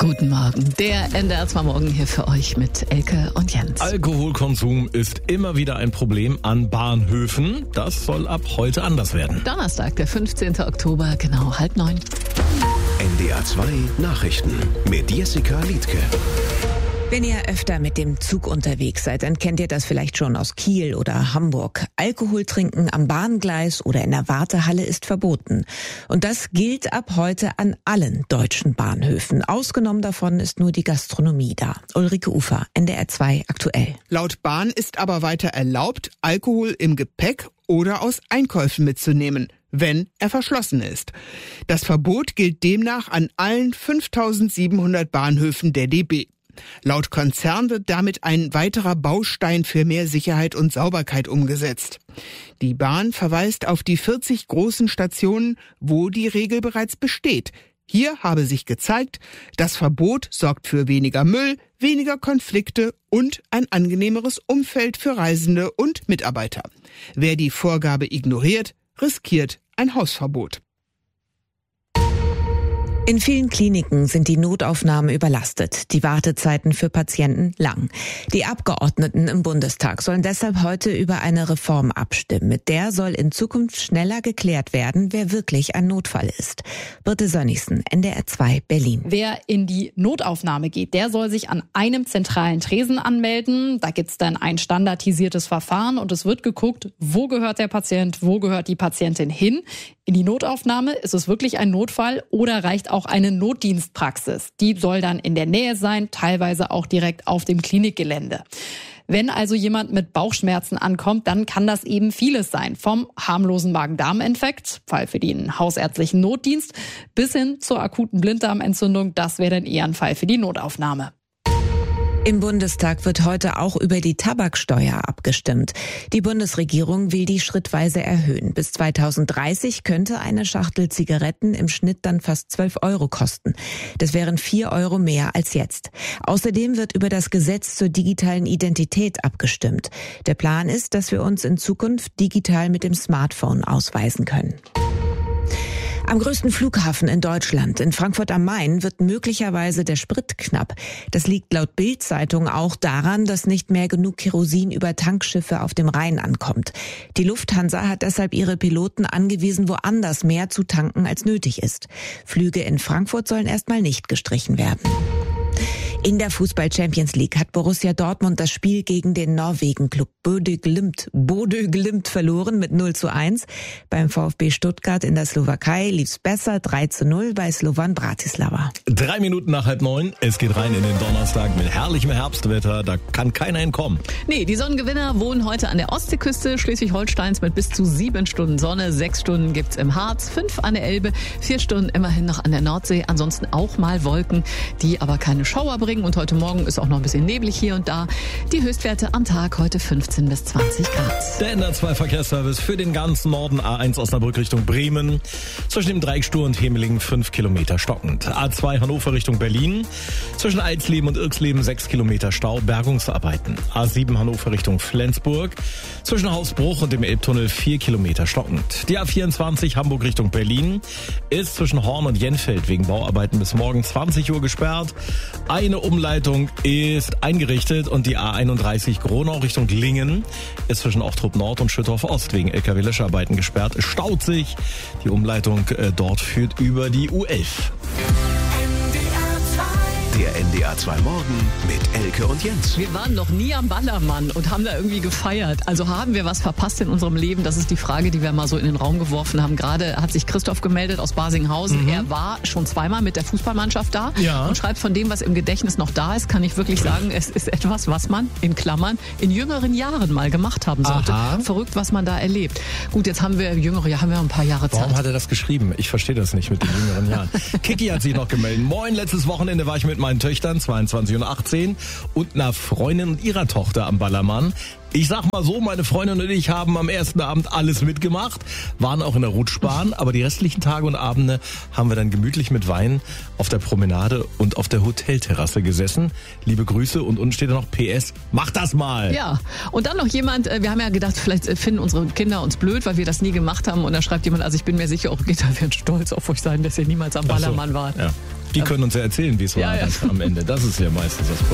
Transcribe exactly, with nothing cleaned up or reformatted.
Guten Morgen, der N D R zwei Morgen hier für euch mit Elke und Jens. Alkoholkonsum ist immer wieder ein Problem an Bahnhöfen. Das soll ab heute anders werden. Donnerstag, der fünfzehnten Oktober, genau halb neun. N D R zwei Nachrichten mit Jessica Liedtke. Wenn ihr öfter mit dem Zug unterwegs seid, dann kennt ihr das vielleicht schon aus Kiel oder Hamburg. Alkohol trinken am Bahngleis oder in der Wartehalle ist verboten. Und das gilt ab heute an allen deutschen Bahnhöfen. Ausgenommen davon ist nur die Gastronomie da. Ulrike Ufer, N D R zwei aktuell. Laut Bahn ist aber weiter erlaubt, Alkohol im Gepäck oder aus Einkäufen mitzunehmen, wenn er verschlossen ist. Das Verbot gilt demnach an allen fünftausendsiebenhundert Bahnhöfen der D B. Laut Konzern wird damit ein weiterer Baustein für mehr Sicherheit und Sauberkeit umgesetzt. Die Bahn verweist auf die vierzig großen Stationen, wo die Regel bereits besteht. Hier habe sich gezeigt, das Verbot sorgt für weniger Müll, weniger Konflikte und ein angenehmeres Umfeld für Reisende und Mitarbeiter. Wer die Vorgabe ignoriert, riskiert ein Hausverbot. In vielen Kliniken sind die Notaufnahmen überlastet, die Wartezeiten für Patienten lang. Die Abgeordneten im Bundestag sollen deshalb heute über eine Reform abstimmen. Mit der soll in Zukunft schneller geklärt werden, wer wirklich ein Notfall ist. Birte Sönnigsen, N D R zwei Berlin. Wer in die Notaufnahme geht, der soll sich an einem zentralen Tresen anmelden. Da gibt's dann ein standardisiertes Verfahren und es wird geguckt, wo gehört der Patient, wo gehört die Patientin hin. In die Notaufnahme, ist es wirklich ein Notfall oder reicht auch eine Notdienstpraxis? Die soll dann in der Nähe sein, teilweise auch direkt auf dem Klinikgelände. Wenn also jemand mit Bauchschmerzen ankommt, dann kann das eben vieles sein. Vom harmlosen Magen-Darm-Infekt, Fall für den hausärztlichen Notdienst, bis hin zur akuten Blinddarmentzündung. Das wäre dann eher ein Fall für die Notaufnahme. Im Bundestag wird heute auch über die Tabaksteuer abgestimmt. Die Bundesregierung will die schrittweise erhöhen. Bis zweitausenddreißig könnte eine Schachtel Zigaretten im Schnitt dann fast zwölf Euro kosten. Das wären vier Euro mehr als jetzt. Außerdem wird über das Gesetz zur digitalen Identität abgestimmt. Der Plan ist, dass wir uns in Zukunft digital mit dem Smartphone ausweisen können. Am größten Flughafen in Deutschland, in Frankfurt am Main, wird möglicherweise der Sprit knapp. Das liegt laut Bild-Zeitung auch daran, dass nicht mehr genug Kerosin über Tankschiffe auf dem Rhein ankommt. Die Lufthansa hat deshalb ihre Piloten angewiesen, woanders mehr zu tanken als nötig ist. Flüge in Frankfurt sollen erstmal nicht gestrichen werden. In der Fußball-Champions League hat Borussia Dortmund das Spiel gegen den Norwegen-Klub Bodø Glimt, Bodø Glimt verloren mit null zu eins. Beim VfB Stuttgart in der Slowakei lief's besser, drei zu null bei Slovan Bratislava. Drei Minuten nach halb neun, es geht rein in den Donnerstag mit herrlichem Herbstwetter, da kann keiner entkommen. Nee, die Sonnengewinner wohnen heute an der Ostseeküste Schleswig-Holsteins mit bis zu sieben Stunden Sonne. Sechs Stunden gibt's im Harz, fünf an der Elbe, vier Stunden immerhin noch an der Nordsee. Ansonsten auch mal Wolken, die aber keine Schauer bringen. Und heute Morgen ist auch noch ein bisschen neblig hier und da. Die Höchstwerte am Tag heute fünfzehn bis zwanzig Grad. Der N D R zwei Verkehrsservice für den ganzen Norden. A eins Osnabrück Richtung Bremen. Zwischen dem Dreieck Stur und Hemelingen fünf Kilometer stockend. A zwei Hannover Richtung Berlin. Zwischen Eisleben und Irksleben sechs Kilometer Stau. Bergungsarbeiten. A sieben Hannover Richtung Flensburg. Zwischen Hausbruch und dem Elbtunnel vier Kilometer stockend. Die A vierundzwanzig Hamburg Richtung Berlin ist zwischen Horn und Jenfeld wegen Bauarbeiten bis morgen zwanzig Uhr gesperrt. Eine Umleitung ist eingerichtet und die A einunddreißig Gronau Richtung Lingen ist zwischen Ochtrup Nord und Schüttorf Ost wegen L K W-Löscharbeiten gesperrt. Es staut sich. Die Umleitung äh, dort führt über die U elf. Der N D R zwei Morgen mit Elke und Jens. Wir waren noch nie am Ballermann und haben da irgendwie gefeiert. Also haben wir was verpasst in unserem Leben? Das ist die Frage, die wir mal so in den Raum geworfen haben. Gerade hat sich Christoph gemeldet aus Basinghausen. Mhm. Er war schon zweimal mit der Fußballmannschaft da ja. und schreibt von dem, was im Gedächtnis noch da ist, kann ich wirklich sagen, es ist etwas, was man in Klammern in jüngeren Jahren mal gemacht haben sollte. Aha. Verrückt, was man da erlebt. Gut, jetzt haben wir jüngere, ja, haben wir ein paar Jahre Zeit. Warum hat er das geschrieben? Ich verstehe das nicht mit den jüngeren Jahren. Kiki hat sich noch gemeldet. Moin, letztes Wochenende war ich mit meinen Töchtern, zweiundzwanzig und achtzehn, und einer Freundin und ihrer Tochter am Ballermann. Ich sag mal so, meine Freundin und ich haben am ersten Abend alles mitgemacht, waren auch in der Rutschbahn, aber die restlichen Tage und Abende haben wir dann gemütlich mit Wein auf der Promenade und auf der Hotelterrasse gesessen. Liebe Grüße, und unten steht da noch P S, mach das mal! Ja, und dann noch jemand, wir haben ja gedacht, vielleicht finden unsere Kinder uns blöd, weil wir das nie gemacht haben, und da schreibt jemand, also ich bin mir sicher, auch Gitter werden stolz auf euch sein, dass ihr niemals am Ballermann so, wart. Ja. Die können uns ja erzählen, wie es war Ja, ja. am Ende. Das ist ja meistens das Problem.